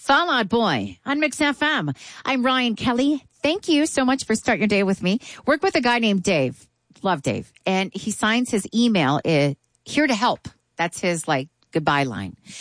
Fall Out Boy on Mix FM. I'm Ryan Kelly. Thank you so much for starting your day with me. Work with a guy named Dave. Love Dave. And he signs his email here to help. That's his goodbye line.